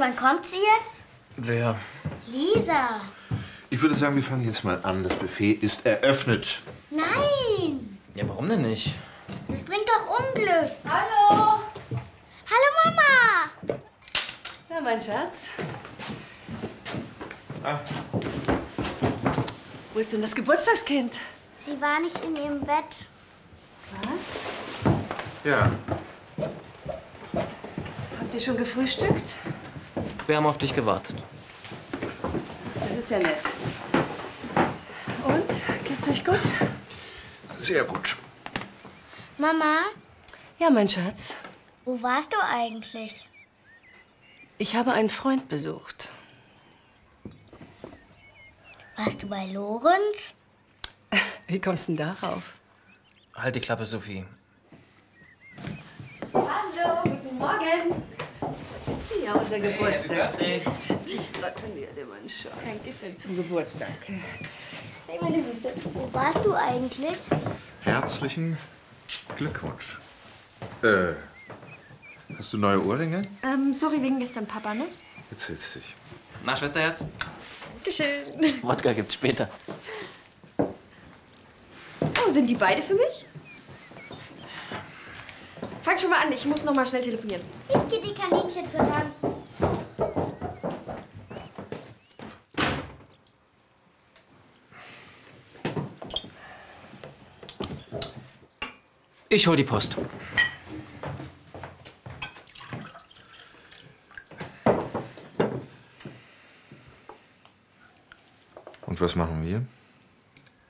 wann kommt sie jetzt? Wer? Lisa. Ich würde sagen, wir fangen jetzt mal an. Das Buffet ist eröffnet. Nein. Ja, warum denn nicht? Das bringt doch Unglück. Hallo! Hallo, Mama. Ja, mein Schatz. Ah. Wo ist denn das Geburtstagskind? Sie war nicht in ihrem Bett. Was? Ja. Habt ihr schon gefrühstückt? Wir haben auf dich gewartet. Das ist ja nett. Und? Geht's euch gut? Sehr gut. Mama, Ja, mein Schatz. wo warst du eigentlich? Ich habe einen Freund besucht. Warst du bei Lorenz? Wie kommst du denn darauf? Halt die Klappe, Sophie. Hallo, guten Morgen. Ist sie ja unser Geburtstagskind. Ich gratuliere dir, mein Schatz. Dankeschön zum Geburtstag. Hey, meine Süße. Wo warst du eigentlich? Herzlichen Glückwunsch. Hast du neue Ohrringe? Sorry wegen gestern, Papa, ne? Jetzt setz dich. Na, Schwesterherz? Dankeschön. Wodka gibt's später. Oh, sind die beide für mich? Fang schon mal an, ich muss noch mal schnell telefonieren. Ich geh die Kaninchen füttern. Ich hol die Post. Und was machen wir?